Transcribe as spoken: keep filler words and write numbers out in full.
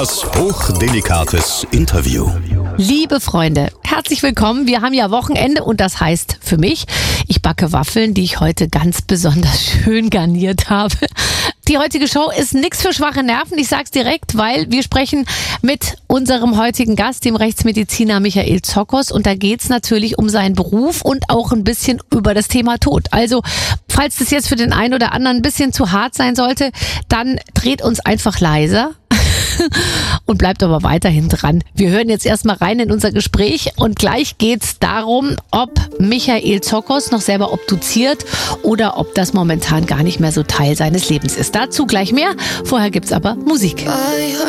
Das hochdelicates Interview. Liebe Freunde, herzlich willkommen. Wir haben ja Wochenende und das heißt für mich, ich backe Waffeln, die ich heute ganz besonders schön garniert habe. Die heutige Show ist nichts für schwache Nerven, ich sag's direkt, weil wir sprechen mit unserem heutigen Gast, dem Rechtsmediziner Michael Zokos, und da geht's natürlich um seinen Beruf und auch ein bisschen über das Thema Tod. Also, falls das jetzt für den einen oder anderen ein bisschen zu hart sein sollte, dann dreht uns einfach leiser. Und bleibt aber weiterhin dran. Wir hören jetzt erstmal rein in unser Gespräch und gleich geht's darum, ob Michael Zokos noch selber obduziert oder ob das momentan gar nicht mehr so Teil seines Lebens ist. Dazu gleich mehr. Vorher gibt's aber Musik.